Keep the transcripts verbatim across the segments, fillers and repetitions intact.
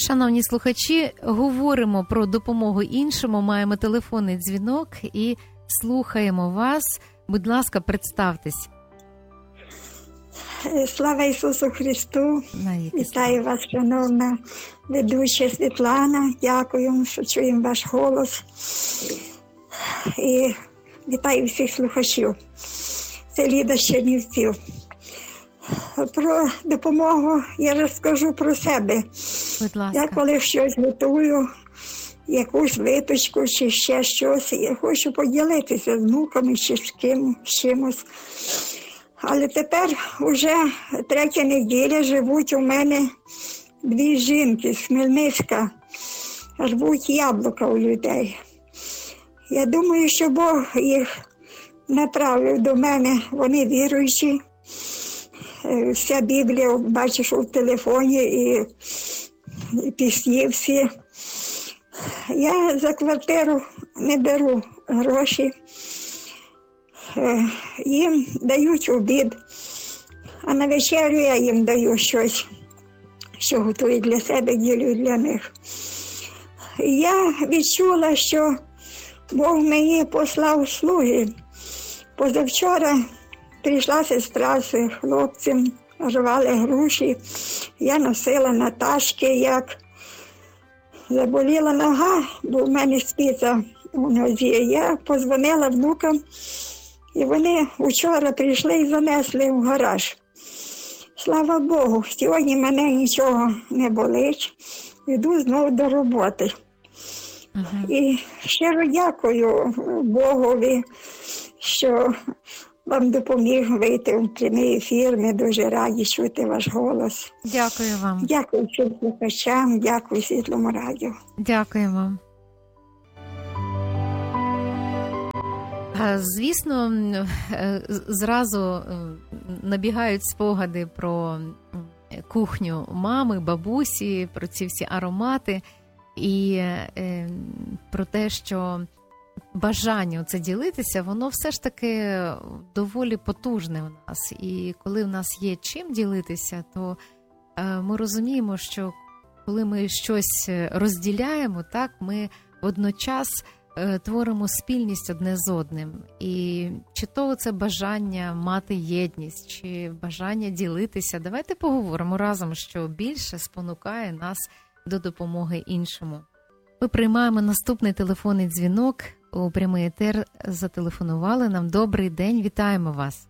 Шановні слухачі, говоримо про допомогу іншому, маємо телефонний дзвінок і слухаємо вас. Будь ласка, представтесь. Слава Ісусу Христу! Навіки. Вітаю вас, шановна ведуча Світлана. Дякую, що чуємо ваш голос. І вітаю всіх слухачів. Це Ліда з Чернівців. Про допомогу я розкажу про себе. Будь ласка. Я коли щось готую, якусь випічку чи ще щось, я хочу поділитися з внуками чи з ким, з чимось. Але тепер вже третя неділя живуть у мене дві жінки з Хмельницька, рвуть яблука у людей. Я думаю, що Бог їх направив до мене, вони віруючі. Вся Біблія, бачиш, у телефоні і, і пісні всі. Я за квартиру не беру гроші. Їм дають обід, а на вечерю я їм даю щось, що готую для себе, ділю для них. Я відчула, що Бог мені послав слуги. Позавчора прийшла сестра з хлопцем, рвали груші, я носила на ташки, як заболіла нога, бо в мене спіца у нозі. Я подзвонила внукам, і вони вчора прийшли і занесли в гараж. Слава Богу, сьогодні мене нічого не болить, йду знову до роботи. Uh-huh. І щиро дякую Богові, що вам допоміг вийти в прямий ефір. Ми дуже раді чути ваш голос. Дякую вам. Дякую всім слухачам, дякую Світлому радіо. Дякую вам. Звісно, зразу набігають спогади про кухню мами, бабусі, про ці всі аромати і про те, що бажання це ділитися, воно все ж таки доволі потужне у нас. І коли в нас є чим ділитися, то ми розуміємо, що коли ми щось розділяємо, так, ми водночас творимо спільність одне з одним. І чи то це бажання мати єдність, чи бажання ділитися. Давайте поговоримо разом, що більше спонукає нас до допомоги іншому. Ми приймаємо наступний телефонний дзвінок. У прямий етер зателефонували нам. Добрий день, вітаємо вас.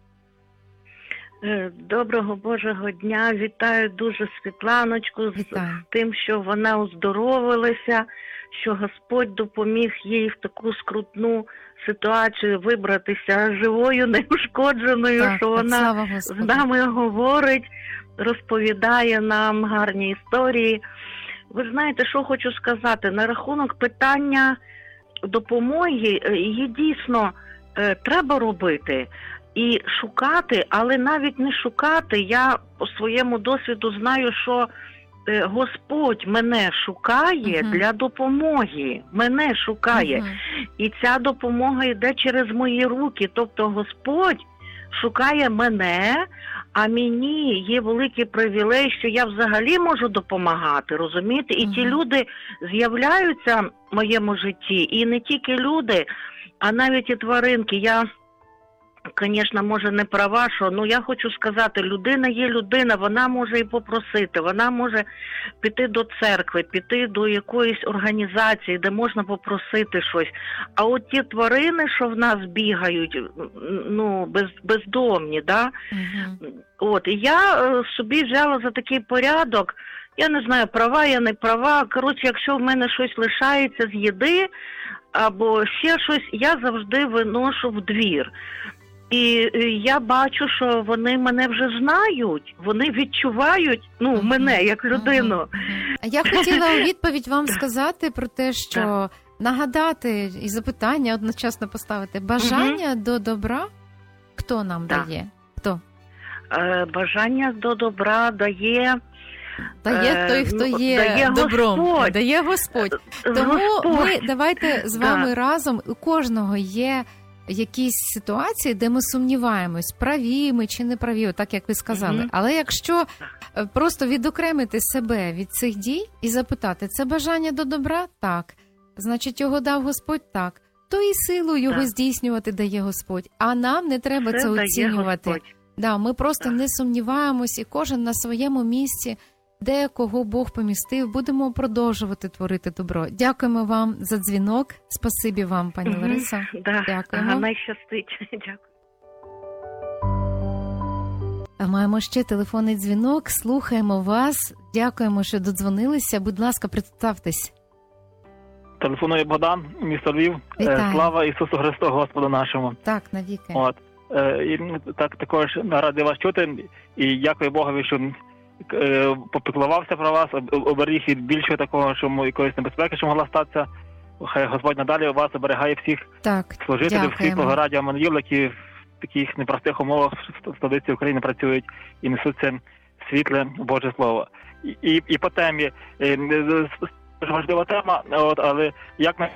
Доброго Божого дня, вітаю дуже Світланочку з, з тим, що вона оздоровилася, що Господь допоміг їй в таку скрутну ситуацію вибратися живою, неушкодженою, так, що вона з нами говорить, розповідає нам гарні історії. Ви знаєте, що хочу сказати, на рахунок питання допомоги, її дійсно е, треба робити і шукати, але навіть не шукати. Я по своєму досвіду знаю, що е, Господь мене шукає uh-huh. для допомоги, мене шукає. Uh-huh. І ця допомога йде через мої руки, тобто Господь шукає мене, а мені є великий привілей, що я взагалі можу допомагати, розумієте? І uh-huh. ті люди з'являються в моєму житті, і не тільки люди, а навіть і тваринки. Я, звісно, може не права, що, ну я хочу сказати, людина є людина, вона може і попросити, вона може піти до церкви, піти до якоїсь організації, де можна попросити щось. А от ті тварини, що в нас бігають, ну, без, бездомні, да? Uh-huh. От, і я е, собі взяла за такий порядок, я не знаю, права я, не права, коротше, якщо в мене щось лишається з їди, або ще щось, я завжди виношу в двір. І я бачу, що вони мене вже знають, вони відчувають, ну, uh-huh. мене, як людину. Uh-huh. А я хотіла у відповідь вам сказати про те, що uh-huh. нагадати і запитання одночасно поставити. Бажання uh-huh. до добра хто нам uh-huh. дає? Хто? Е, бажання до добра дає... Дає той, хто є дає добром, Господь. Дає Господь. Тому Господь. ми давайте з вами да. разом, у кожного є якісь ситуації, де ми сумніваємось, праві ми чи не праві, так як ви сказали. Mm-hmm. Але якщо просто відокремити себе від цих дій і запитати, це бажання до добра? Так. Значить, його дав Господь? Так. То і силу його так. здійснювати дає Господь. А нам не треба це, це оцінювати. Да, ми просто так. не сумніваємось, і кожен на своєму місці, де кого Бог помістив, будемо продовжувати творити добро. Дякуємо вам за дзвінок. Спасибі вам, пані угу. Лариса. Да. Дякуємо. Ага, найщастить. Дякую. Маємо ще телефонний дзвінок. Слухаємо вас. Дякуємо, що додзвонилися. Будь ласка, представтесь. Телефонує Богдан, місто Львів. Вітаю. Слава Ісусу Христу, Господу нашому. Так, навіки. От. І так також радий вас чути. І дякую Богові, що попіклувався про вас, оберіг від більшого такого, що якоїсь небезпеки, що могла статися. Хай Господь надалі вас оберігає всіх так, служителів Світлого Радіо Еммануїл, які в таких непростих умовах в столиці України працюють і несуть це світле Боже Слово. І, і, і по темі, дуже важлива тема, от, але як ми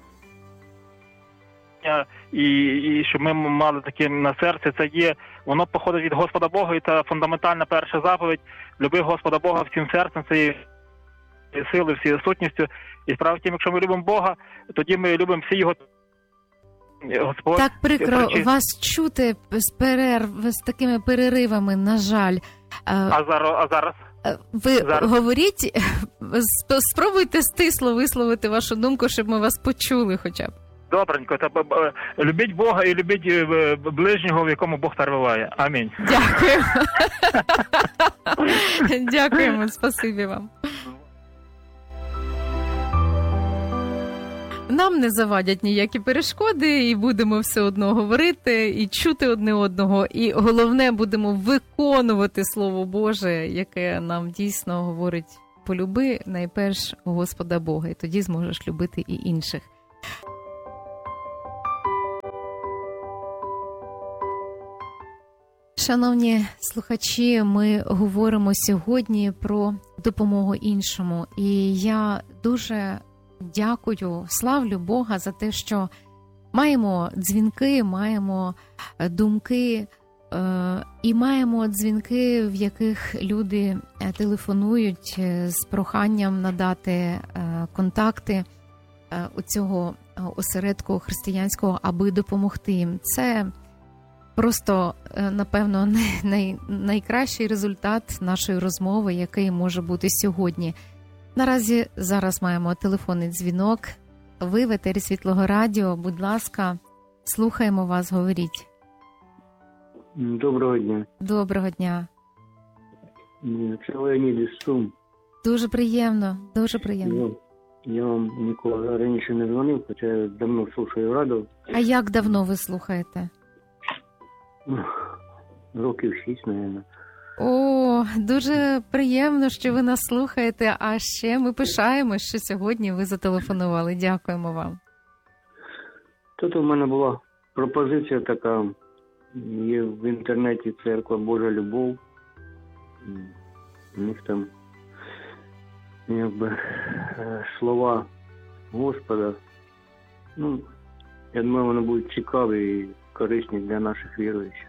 і, і щоб ми мали таке на серці, це є, воно походить від Господа Бога, і це фундаментальна перша заповідь: люби Господа Бога всім серцем, цією силою, всією сутністю. І справа в тім, якщо ми любимо Бога, тоді ми любимо всі його. Господь. Так прикро вас чути з перерв, з такими переривами, на жаль. А зараз, а зараз? Ви зараз. Говоріть, спробуйте стисло висловити вашу думку, щоб ми вас почули хоча б. Добренько. Любіть Бога і любіть ближнього, в якому Бог перебуває. Амінь. Дякую. Дякуємо, спасибі вам. Нам не завадять ніякі перешкоди, і будемо все одно говорити, і чути одне одного, і головне, будемо виконувати Слово Боже, яке нам дійсно говорить: полюби найперш Господа Бога, і тоді зможеш любити і інших. Шановні слухачі, ми говоримо сьогодні про допомогу іншому, і я дуже дякую, славлю Бога за те, що маємо дзвінки, маємо думки, і маємо дзвінки, в яких люди телефонують з проханням надати контакти у цього осередку християнського, аби допомогти їм. Це просто, напевно, най, найкращий результат нашої розмови, який може бути сьогодні. Наразі зараз маємо телефонний дзвінок. Ви в етері Світлого Радіо. Будь ласка, слухаємо вас, говоріть. Доброго дня. Доброго дня. Це Леонід із Сум. Дуже приємно, дуже приємно. Я, я вам ніколи раніше не дзвонив, хоча я давно слухаю радіо. А як давно ви слухаєте? Років шість, мабуть. О, дуже приємно, що ви нас слухаєте, а ще ми пишаємось, що сьогодні ви зателефонували. Дякуємо вам. Тут у мене була пропозиція така, є в інтернеті церква Божа Любов. У них там якби слова Господа. Ну, я думаю, вони будуть цікаві і корисні для наших віруючих.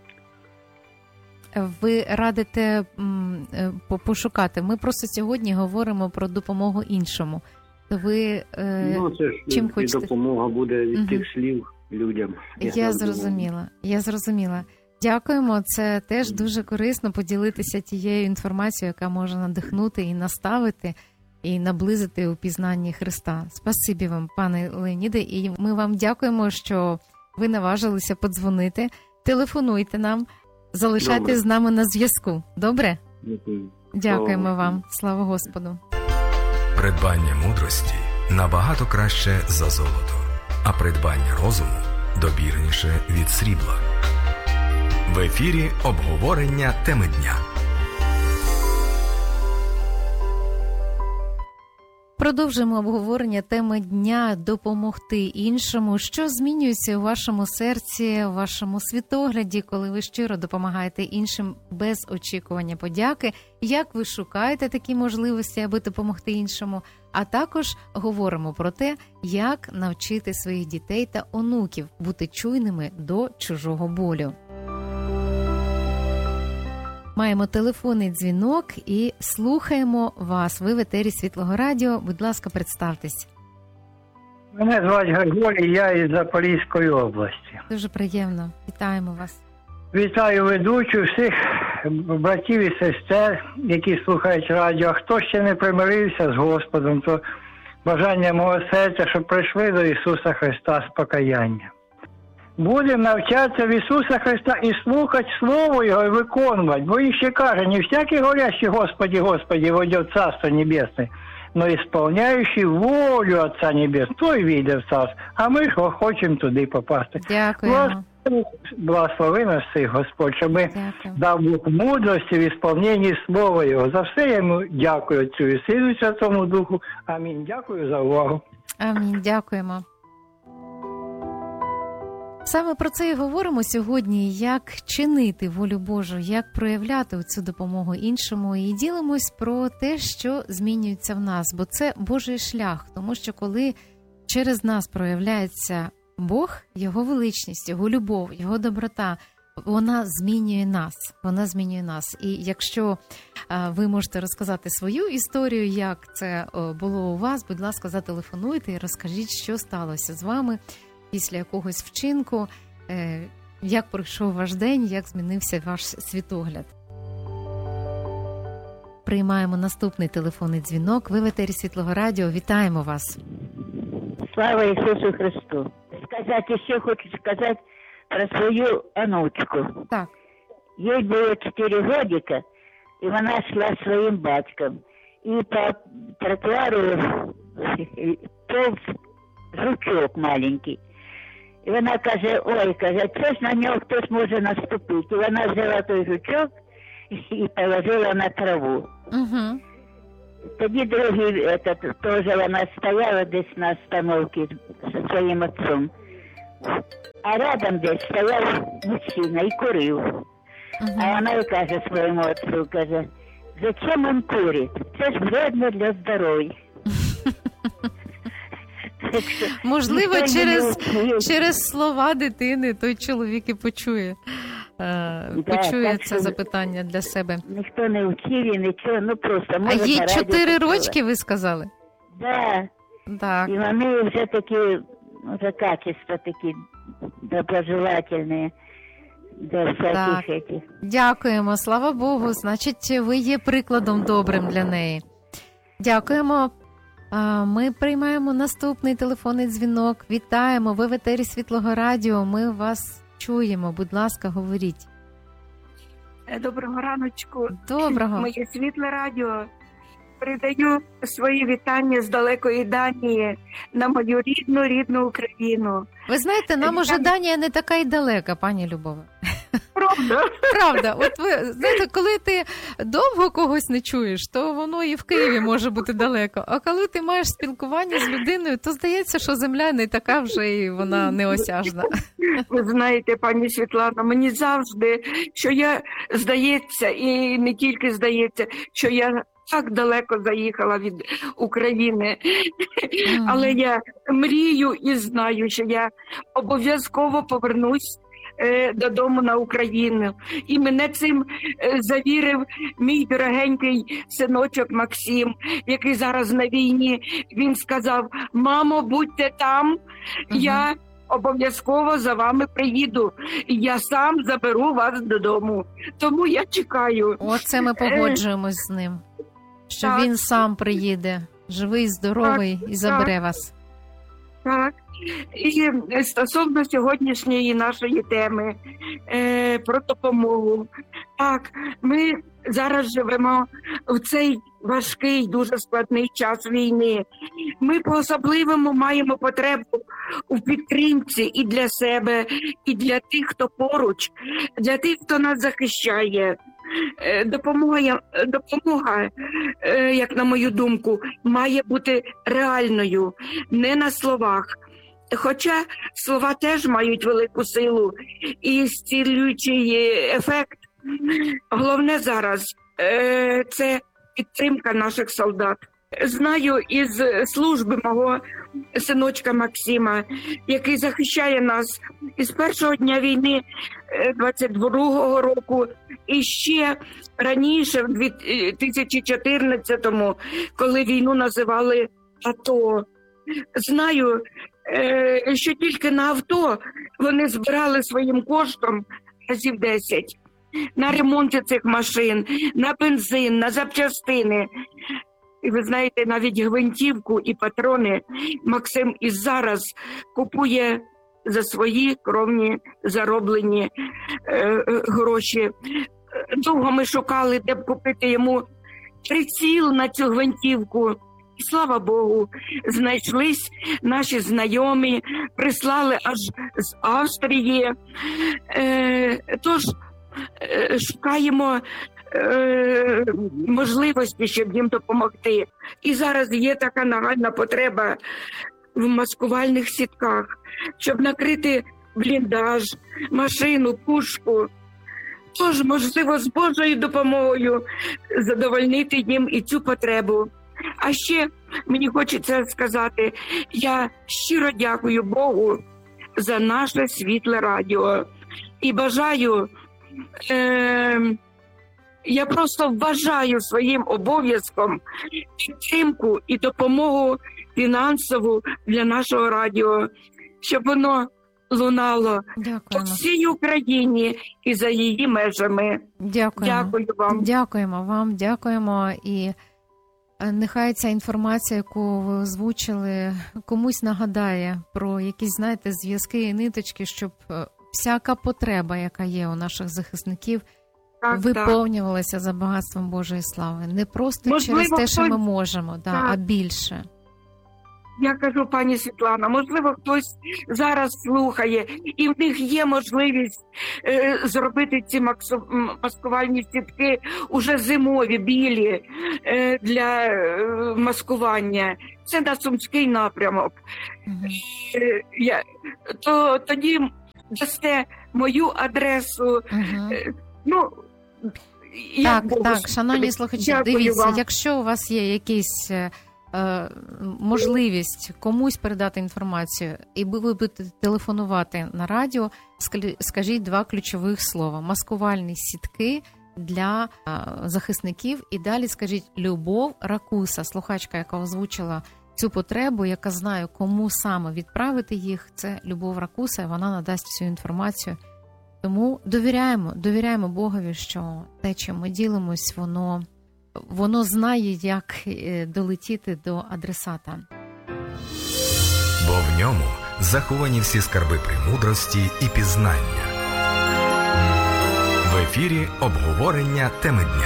Ви радите м, пошукати. Ми просто сьогодні говоримо про допомогу іншому. Ви е, ну, це ж чим і хочете? Допомога буде від угу. тих слів людям. Я, я зрозуміла. Я зрозуміла. Дякуємо. Це теж дуже корисно поділитися тією інформацією, яка може надихнути і наставити, і наблизити у пізнанні Христа. Спасибі вам, пане Леоніде, і ми вам дякуємо, що ви наважилися подзвонити. Телефонуйте нам. Залишайтесь з нами на зв'язку. Добре? Дякую. Дякуємо Слава вам. Слава Господу. Придбання мудрості набагато краще за золото, а придбання розуму добірніше від срібла. В ефірі обговорення теми дня. Продовжуємо обговорення теми дня «Допомогти іншому». Що змінюється у вашому серці, у вашому світогляді, коли ви щиро допомагаєте іншим без очікування подяки? Як ви шукаєте такі можливості, аби допомогти іншому? А також говоримо про те, як навчити своїх дітей та онуків бути чуйними до чужого болю. Маємо телефонний дзвінок і слухаємо вас. Ви в етері Світлого Радіо. Будь ласка, представтесь. Мене звати Григорій, я із Запорізької області. Дуже приємно. Вітаємо вас. Вітаю ведучу, всіх братів і сестер, які слухають радіо. А хто ще не примирився з Господом, то бажання мого серця, щоб прийшли до Ісуса Христа з покаяння. Будемо навчатися в Ісуса Христа і слухати Слово Його і виконувати. Бо і ще каже, не всякий говорящий Господи, Господи, войдет в Царство Небесное, но исполняющий волю Отца Небесного, той війде в Царство. А ми ж хочемо туди попасти. Дякуємо. Благослови нас всіх, Господь, щоб ми Дякую. дав Бог мудрості в ісполненні Слова Його. За все я йому дякую Отцю і Сину і Святому Духу. Амінь. Дякую за увагу. Амінь. Дякуємо. Саме про це і говоримо сьогодні, як чинити волю Божу, як проявляти цю допомогу іншому, і ділимось про те, що змінюється в нас, бо це Божий шлях, тому що коли через нас проявляється Бог, Його величність, Його любов, Його доброта, вона змінює нас, вона змінює нас. І якщо а, ви можете розказати свою історію, як це о, було у вас, будь ласка, зателефонуйте і розкажіть, що сталося з вами після якогось вчинку, е, як пройшов ваш день, як змінився ваш світогляд. Приймаємо наступний телефонний дзвінок. Ви в етері Світлого Радіо. Вітаємо вас. Слава Ісусу Христу. Сказати, ще хочу сказати про свою онучку. Так. Їй було чотири годика, і вона йшла зі своїм батьком. І по тротуару повз жучок маленький. І вона каже, ой, каже, це ж на нього хтось може наступити. І вона взяла той жучок і положила на траву. Угу. Тоді другий, этот, теж вона стояла десь на остановці зі своїм отцом. А рядом десь стояв мужчина і курив. Угу. А вона і каже своєму отцу, каже, зачем він курить? Це ж вредно для здоров'я. Можливо, через, через слова дитини той чоловік і почує, е, почує це запитання для себе. Ніхто не вчив і нічого, ну просто... А їй чотири рочки, ви сказали? Да. Так. І вони вже такі, вже качества такі доброжелательні до всяких этих. Дякуємо, слава Богу, значить, ви є прикладом добрим для неї. Дякуємо. Ми приймаємо наступний телефонний дзвінок. Вітаємо, ви в етері Світлого Радіо, ми вас чуємо, будь ласка, говоріть. Доброго раночку. Доброго. Моє Світле Радіо. Передаю свої вітання з далекої Данії на мою рідну, рідну Україну. Ви знаєте, нам уже Данія не така й далека, пані Любова. Правда? Правда. От ви знаєте, коли ти довго когось не чуєш, то воно і в Києві може бути далеко. А коли ти маєш спілкування з людиною, то здається, що земля не така вже і вона неосяжна. Ви знаєте, пані Світлана, мені завжди, що я, здається, і не тільки здається, що я так далеко заїхала від України, mm. але я мрію і знаю, що я обов'язково повернусь е, додому на Україну. І мене цим е, завірив мій дорогенький синочок Максим, який зараз на війні. Він сказав, мамо, будьте там, mm-hmm. я обов'язково за вами приїду. І я сам заберу вас додому. Тому я чекаю. Оце ми погоджуємось з ним. Що так. Він сам приїде, живий, здоровий, так, і забере так. вас. Так. І стосовно сьогоднішньої нашої теми е, про допомогу. Так, ми зараз живемо в цей важкий, дуже складний час війни. Ми по-особливому маємо потребу у підтримці і для себе, і для тих, хто поруч, для тих, хто нас захищає. Е, Допомога, допомога, е, як на мою думку, має бути реальною, не на словах. Хоча слова теж мають велику силу і зцілюючий ефект. Головне зараз е, – це підтримка наших солдат. Знаю із служби мого синочка Максима, який захищає нас із першого дня війни двадцять другого року і ще раніше, в дві тисячі чотирнадцятому, коли війну називали АТО. Знаю, що тільки на авто вони збирали своїм коштом разів десять. На ремонті цих машин, на бензин, на запчастини. І ви знаєте, навіть гвинтівку і патрони Максим і зараз купує за свої кровні зароблені е, гроші. Довго ми шукали, де б купити йому приціл на цю гвинтівку. І слава Богу, знайшлись наші знайомі, прислали аж з Австрії. Е, тож е, шукаємо е, можливості, щоб їм допомогти. І зараз є така нагальна потреба в маскувальних сітках, щоб накрити бліндаж, машину, пушку. Тож, можливо, з Божою допомогою задовольнити їм і цю потребу. А ще мені хочеться сказати, я щиро дякую Богу за наше світле радіо. І бажаю, е, я просто вважаю своїм обов'язком підтримку і допомогу фінансову для нашого радіо, щоб воно лунало по всій Україні і за її межами. Дякуємо. Дякую вам. Дякуємо вам, дякуємо. І нехай ця інформація, яку ви озвучили, комусь нагадає про якісь, знаєте, зв'язки і ниточки, щоб всяка потреба, яка є у наших захисників, так, виповнювалася так. за багатством Божої слави. Не просто можливо, через те, що ми можемо, да, а більше. Я кажу, пані Світлана, можливо, хтось зараз слухає, і в них є можливість е, зробити ці максу, маскувальні сітки уже зимові, білі, е, для е, маскування. Це на Сумський напрямок. Mm-hmm. Е, я, то тоді дасте мою адресу. Mm-hmm. Е, ну, так, так, шановні слухачі, дивіться, вам. Якщо у вас є якісь... можливість комусь передати інформацію, і ви будете телефонувати на радіо, скажіть два ключових слова: маскувальні сітки для захисників, і далі скажіть Любов Ракуса, слухачка, яка озвучила цю потребу, яка знає, кому саме відправити їх, це Любов Ракуса, і вона надасть всю інформацію. Тому довіряємо, довіряємо Богові, що те, чим ми ділимось, воно Воно знає, як долетіти до адресата. Бо в ньому заховані всі скарби премудрості і пізнання. В ефірі обговорення теми дня.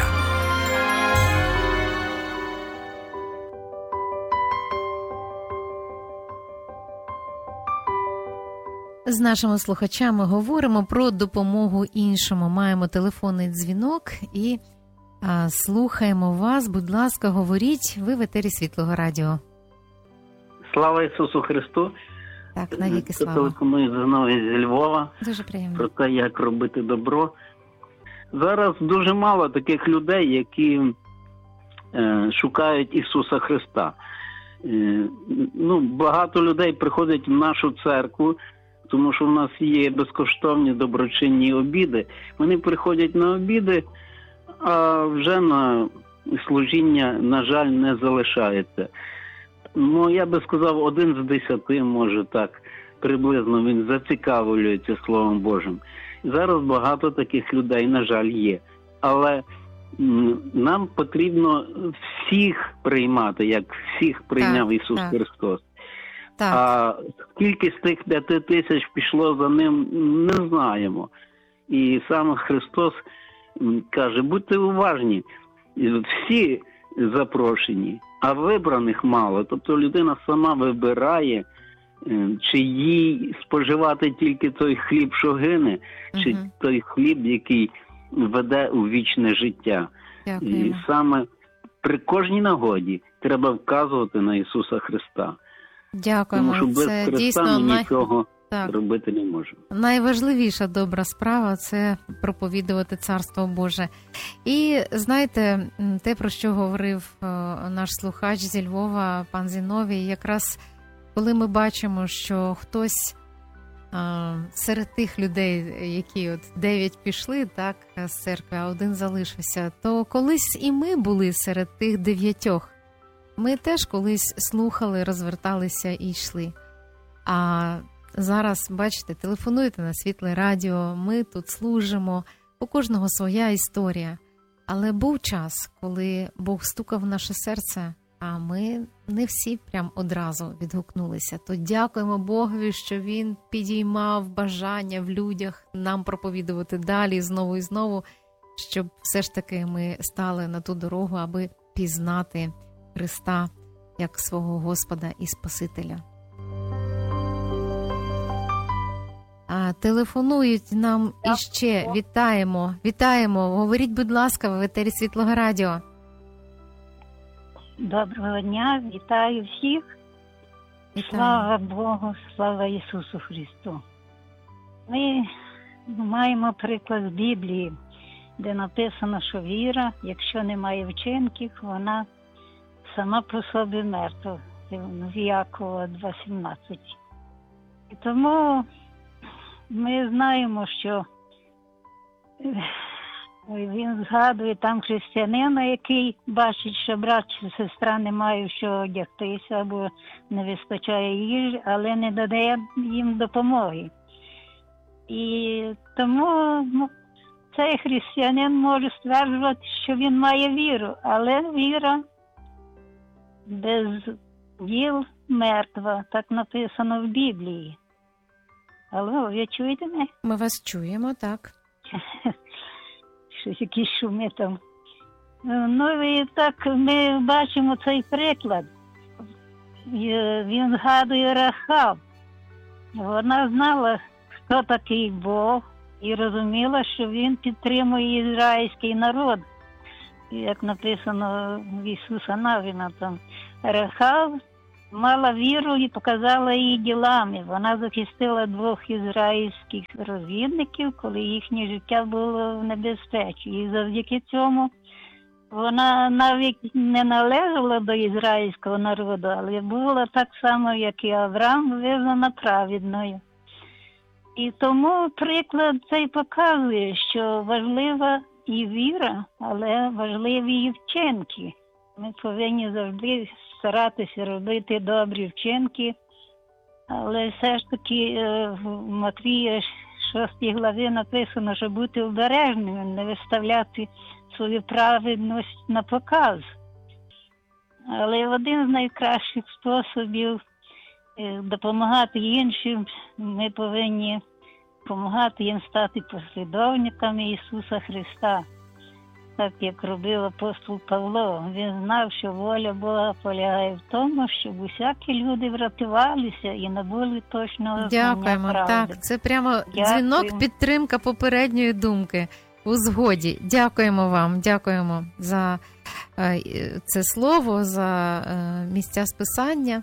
З нашими слухачами говоримо про допомогу іншому. Маємо телефонний дзвінок і А, слухаємо вас, будь ласка, говоріть, ви в етері Світлого радіо. Слава Ісусу Христу. Так, навіки слава. Телефоную знову зі Львова. Дуже приємно. Про те, як робити добро. Зараз дуже мало таких людей, які е, шукають Ісуса Христа. Е, ну, багато людей приходять в нашу церкву, тому що в нас є безкоштовні доброчинні обіди. Вони приходять на обіди, а вже на служіння, на жаль, не залишається. Ну, я би сказав, один з десяти, може так, приблизно він зацікавлюється Словом Божим. Зараз багато таких людей, на жаль, є. Але м, нам потрібно всіх приймати, як всіх прийняв так, Ісус так. Христос. Так. А скільки з тих п'яти тисяч пішло за ним, не знаємо. І сам Христос каже, будьте уважні, всі запрошені, а вибраних мало. Тобто людина сама вибирає, чи їй споживати тільки той хліб, що гине, чи угу. той хліб, який веде у вічне життя. Дякуємо. І саме при кожній нагоді треба вказувати на Ісуса Христа. Дякуємо. Тому що без Це Христа дійсно ми най... нічого так. робити не можемо. Найважливіша добра справа – це проповідувати Царство Боже. І знаєте, те, про що говорив наш слухач зі Львова, пан Зіновій, якраз коли ми бачимо, що хтось а, серед тих людей, які от дев'ять пішли, так, з церкви, а один залишився, то колись і ми були серед тих дев'ятьох. Ми теж колись слухали, розверталися і йшли. А зараз, бачите, телефонуєте на Світле Радіо, ми тут служимо, у кожного своя історія. Але був час, коли Бог стукав в наше серце, а ми не всі прям одразу відгукнулися. То дякуємо Богові, що Він підіймав бажання в людях нам проповідувати далі, знову і знову, щоб все ж таки ми стали на ту дорогу, аби пізнати Христа як свого Господа і Спасителя. А, телефонують нам іще. Вітаємо, вітаємо. Говоріть, будь ласка, в етері Світлого Радіо. Доброго дня, вітаю всіх. Вітаю. Слава Богу, слава Ісусу Христу. Ми маємо приклад з Біблії, де написано, що віра, якщо немає вчинків, вона сама по собі мертва. Це в Якова два сімнадцять. І тому ми знаємо, що він згадує там християнина, який бачить, що брат чи сестра не мають що одягтися або не вистачає їжі, але не додає їм допомоги. І тому ну, цей християнин може стверджувати, що він має віру, але віра без діл мертва, так написано в Біблії. Алло, ви чуєте мене? Ми вас чуємо, так. Щось якісь шуми там. Ну і так ми бачимо цей приклад. Він згадує Рахав. Вона знала, хто такий Бог, і розуміла, що він підтримує ізраїльський народ. Як написано в Ісуса Навіна там. Рахав мала віру і показала її ділами. Вона захистила двох ізраїльських розвідників, коли їхнє життя було в небезпеці. І завдяки цьому вона навіть не належала до ізраїльського народу, але була так само, як і Авраам, визнана праведною. І тому приклад цей показує, що важлива і віра, але важливі і вчинки. Ми повинні завжди старатися робити добрі вчинки, але все ж таки в Матвія шостій главі написано, що бути обережними, не виставляти свою праведність на показ. Але один з найкращих способів допомагати іншим, ми повинні допомагати їм стати послідовниками Ісуса Христа. Так, як робив апостол Павло. Він знав, що воля Бога полягає в тому, щоб усякі люди врятувалися і набули точного знання правди. Дякуємо, так, це прямо Дякую. Дзвінок, підтримка попередньої думки у згоді. Дякуємо вам, дякуємо за е, це слово, за е, місця списання.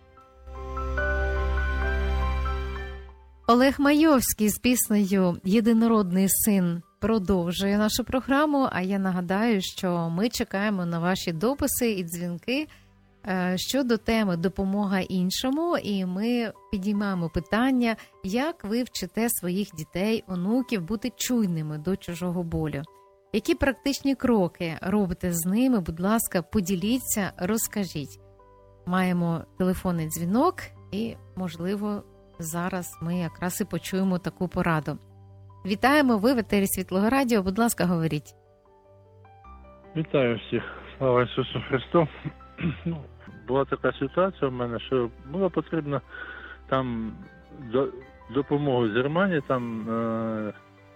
Олег Майовський з піснею «Єдинородний син» продовжує нашу програму, а я нагадаю, що ми чекаємо на ваші дописи і дзвінки щодо теми «Допомога іншому», і ми підіймаємо питання, як ви вчите своїх дітей, онуків бути чуйними до чужого болю. Які практичні кроки робите з ними? Будь ласка, поділіться, розкажіть. Маємо телефонний дзвінок і, можливо, зараз ми якраз і почуємо таку пораду. Вітаємо, ви в етері Світлого Радіо, будь ласка, говоріть. Вітаю всіх, слава Ісусу Христу. Ну, була така ситуація в мене, що було потрібно там до, допомогу з Германії, там, е,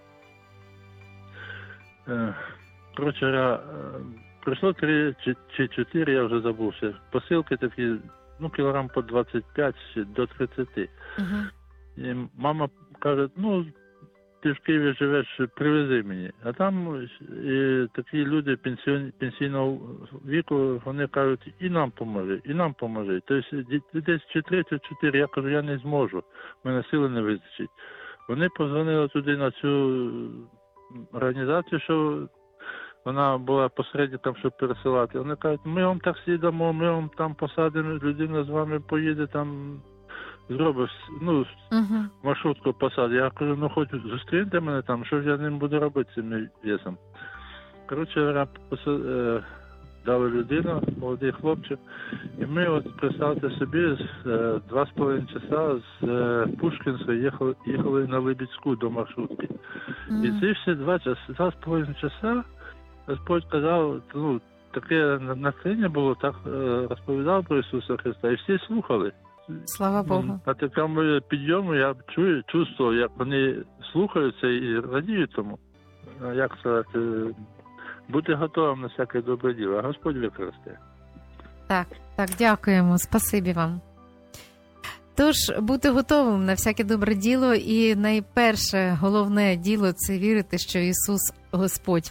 е, коротше, е, прийшло три чи, чи чотири, я вже забувся, посилки такі, ну, кілограм по двадцять п'ять до тридцять. Uh-huh. І мама каже, ну, ти в Києві живеш, привези мені. А там і такі люди пенсіон, пенсійного віку, вони кажуть, і нам поможи, і нам поможи. Тобто десь чи три, чи чотири, я кажу, я не зможу, в мене сили не вистачить. Вони позвонили туди на цю організацію, що вона була посередником, щоб пересилати. Вони кажуть, ми вам таксі дамо, ми вам там посадимо, людина з вами поїде, там зробиш, ну, uh-huh. маршрутку посадить. Я кажу, ну хоч зустріньте мене там, що ж я ним буду робити цим весом. Коротше, дали людину, молодий хлопчик, і ми, от, представте собі, з два з половиною часа з Пушкінська їхали, їхали на Либідську до маршрутки. Mm. І ці всі два часа, два з половиною часа, Господь казав, ну, таке натхнення було, так розповідав про Ісуса Христа, і всі слухали. Слава Богу. На такому підйому я чую, чувствував, як вони слухаються і радіють тому. Як сказати, бути готовим на всяке добре діло, а Господь використає. Так, так, дякуємо, спасибі вам. Тож, бути готовим на всяке добре діло, і найперше, головне діло – це вірити, що Ісус – Господь.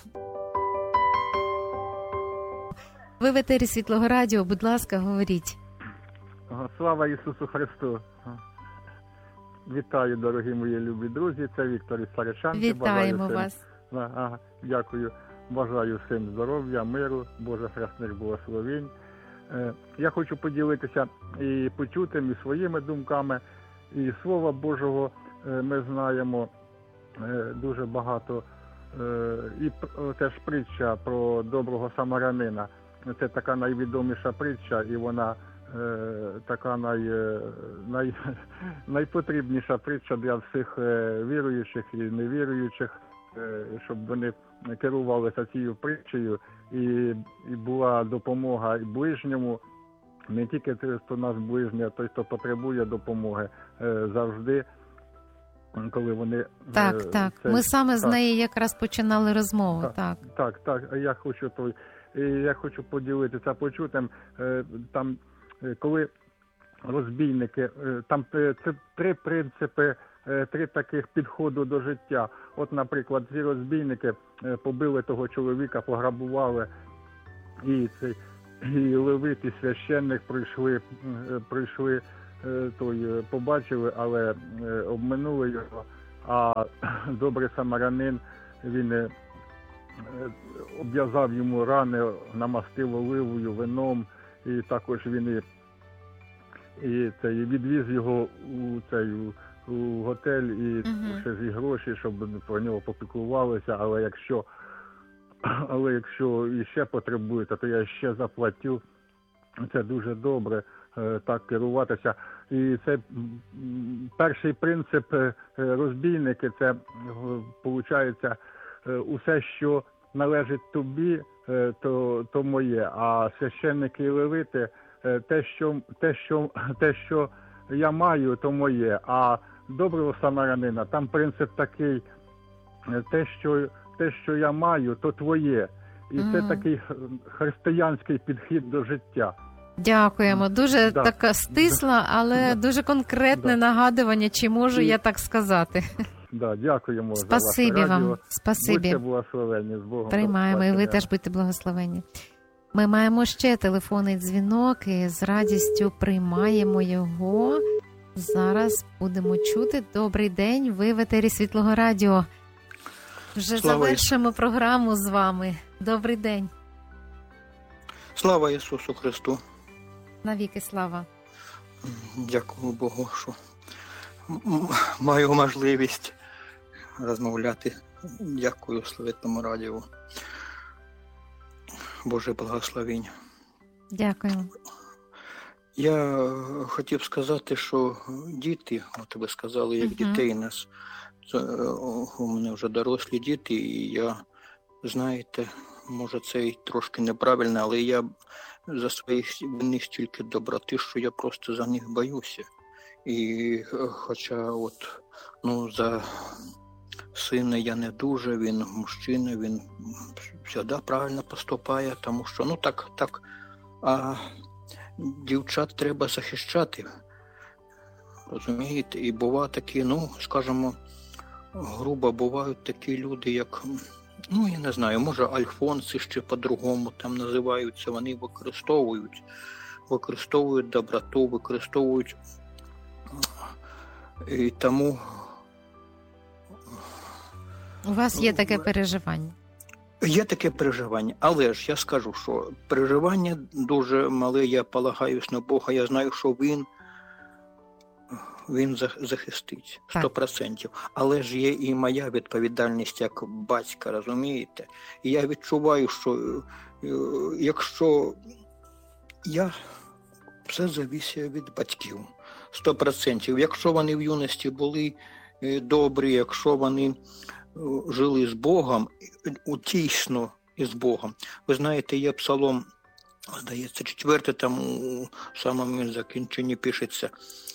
Ви в етері Світлого Радіо, будь ласка, говоріть. Слава Ісусу Христу! Вітаю, дорогі мої любі друзі, це Віктор із Саричанки. Вітаємо вас. Ага, дякую. Бажаю всім здоров'я, миру, Божих хресних благословень. Я хочу поділитися і почутим, і своїми думками, і Слова Божого ми знаємо дуже багато. І теж притча про доброго самарянина. Це така найвідоміша притча, і вона така най, най, найпотрібніша притча для всіх віруючих і невіруючих, щоб вони керувалися цією притчею, і, і була допомога і ближньому, не тільки той, хто нас ближній, а той, хто потребує допомоги завжди, коли вони... Так, так. Це, Ми саме так. з неї якраз починали розмову. Так, так. Так, так. Я хочу, той, я хочу поділитися почутим. Там, коли розбійники, там це три принципи, три таких підходу до життя. От, наприклад, ці розбійники побили того чоловіка, пограбували, і цей і левит, і священник прийшли, прийшли той, побачили, але обминули його. А добрий самарянин, він обв'язав йому рани, намастив оливою, вином, і також він і, і цей, відвіз його у цей у готель і uh-huh. ще зі гроші, щоб про нього попіклувалися, але якщо але якщо іще потребуєте, то я ще заплатю. Це дуже добре так керуватися. І це перший принцип розбійники, це виходить усе, що належить тобі, то, то моє, а священники і левити те, що, те, що, те, що я маю, то моє, а доброго самарянина, там принцип такий, те, що, те, що я маю, то твоє. І mm. це такий християнський підхід до життя. Дякуємо. Дуже да. така стисла, але да. дуже конкретне да. нагадування, чи можу І... я так сказати. Да, дякуємо Спасибі за ваше радіо. Вам. Спасибі. Будьте благословені, з Богом. Приймаємо, і ви теж будьте благословені. Ми маємо ще телефонний дзвінок і з радістю приймаємо його. Зараз будемо чути. Добрий день, ви в етері Світлого Радіо. Вже Слава завершимо Ісу. програму з вами. Добрий день. Слава Ісусу Христу. Навіки слава. Дякую Богу, що маю можливість розмовляти. Дякую Славетному радіо. Боже благословінь. Дякую. Я хотів сказати, що діти, от ви сказали, як uh-huh. дітей нас, це, у мене вже дорослі діти, і я, знаєте, може це і трошки неправильно, але я за своїх в них стільки доброти, що я просто за них боюся. І хоча от, ну, за сина я не дуже, він мужчина, він завжди правильно поступає, тому що, ну так, так, а дівчат треба захищати, розумієте, і бува такі, ну, скажімо, грубо бувають такі люди, як, ну я не знаю, може альфонси ще по-другому там називаються, вони використовують, використовують доброту, використовують, і тому... У вас є таке переживання? Є таке переживання, але ж я скажу, що переживання дуже мале, я полагаюсь на Бога, я знаю, що Він, він захистить сто відсотків. Але ж є і моя відповідальність як батька, розумієте? І я відчуваю, що якщо я, все залежить від батьків, сто відсотків. Якщо вони в юності були добрі, якщо вони жили з Богом, утішно із Богом. Ви знаєте, є псалом, здається, четвертий, там у самому закінченні пишеться,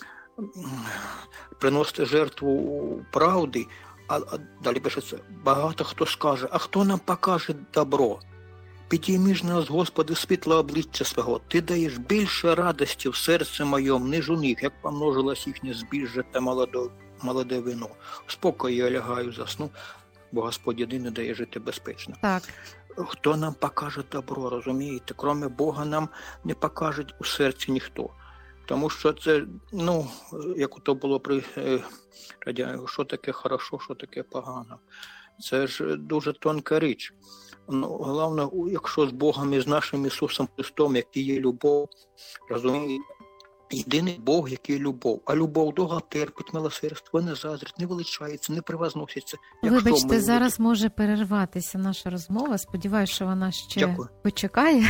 приносити жертву правди, а, а далі пишеться, багато хто скаже, а хто нам покаже добро? Підійми ж нас, Господи, світло обличчя свого, Ти даєш більше радості в серці моєму, ніж у них, як помножилось їхнє збіжжя та молоде, молоде вино. В спокої я лягаю, засну, бо Господь єдиний дає жити безпечно. Так. Хто нам покаже добро, розумієте? Кроме Бога нам не покаже у серці ніхто. Тому що це, ну, як то було при радянському, що таке хорошо, що таке погано. Це ж дуже тонка річ. Ну, головне, якщо з Богом і з нашим Ісусом Христом, який є любов, розумієте, єдиний Бог, який є любов. А любов довго терпить, милосердство, не заздрить, не величається, не превозноситься. Вибачте, ми... зараз може перерватися наша розмова. Сподіваюся, що вона ще дякую. Почекає.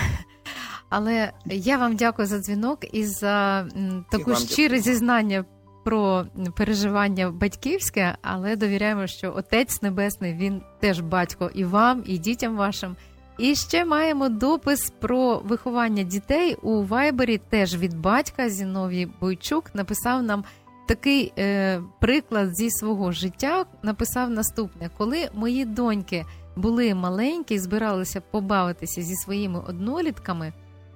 Але я вам дякую за дзвінок і за таку щире зізнання про переживання батьківське, але довіряємо, що Отець Небесний, Він теж батько і вам, і дітям вашим. І ще маємо допис про виховання дітей у Вайбері, теж від батька. Зіновій Бойчук написав нам такий е, приклад зі свого життя, написав наступне. Коли мої доньки були маленькі і збиралися побавитися зі своїми однолітками,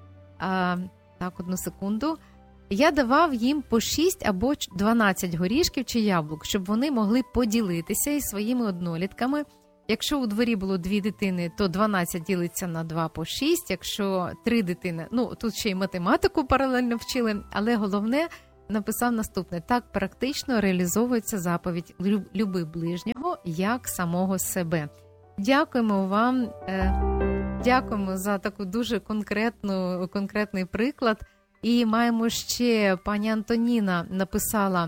а, так, одну секунду, я давав їм по шість або дванадцять горішків чи яблук, щоб вони могли поділитися із своїми однолітками. Якщо у дворі було дві дитини, то дванадцять ділиться на два по шість. Якщо три дитини, ну, тут ще й математику паралельно вчили, але головне, написав наступне. Так практично реалізовується заповідь «Люби ближнього, як самого себе». Дякуємо вам, дякуємо за таку дуже конкретну, конкретний приклад. І маємо ще, пані Антоніна написала,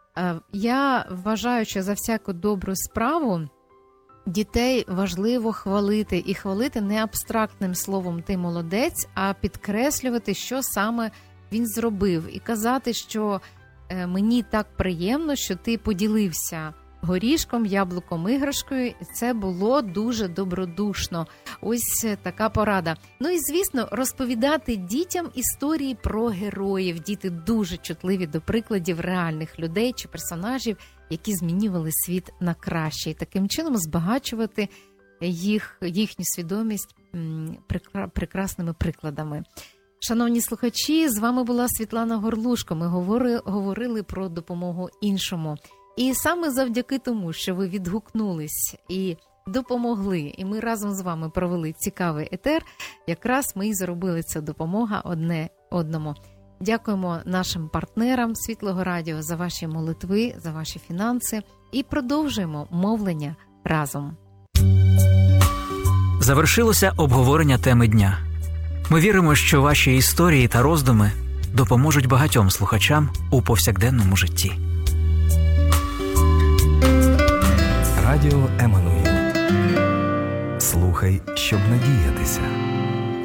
я вважаю, що за всяку добру справу дітей важливо хвалити. І хвалити не абстрактним словом «ти молодець», а підкреслювати, що саме він зробив. І казати, що мені так приємно, що ти поділився горішком, яблуком, іграшкою. Це було дуже добродушно. Ось така порада. Ну і, звісно, розповідати дітям історії про героїв. Діти дуже чутливі до прикладів реальних людей чи персонажів, які змінювали світ на краще. І таким чином збагачувати їх, їхню свідомість прекрасними прикладами. Шановні слухачі, з вами була Світлана Горлушко. Ми говорили, говорили про допомогу іншому. І саме завдяки тому, що ви відгукнулись і допомогли, і ми разом з вами провели цікавий етер, якраз ми і зробили цю допомогу одне одному. Дякуємо нашим партнерам Світлого Радіо за ваші молитви, за ваші фінанси і продовжуємо мовлення разом. Завершилося обговорення теми дня. Ми віримо, що ваші історії та роздуми допоможуть багатьом слухачам у повсякденному житті. Радіо Еммануїл. Слухай, щоб надіятися.